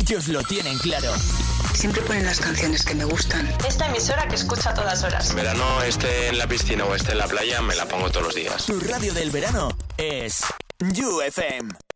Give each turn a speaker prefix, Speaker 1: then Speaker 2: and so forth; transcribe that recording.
Speaker 1: ellos lo tienen claro.
Speaker 2: Siempre ponen las canciones que me gustan.
Speaker 3: Esta emisora que escucho a todas horas.
Speaker 4: En verano, esté en la piscina o esté en la playa, me la pongo todos los días.
Speaker 1: Tu radio del verano es You FM.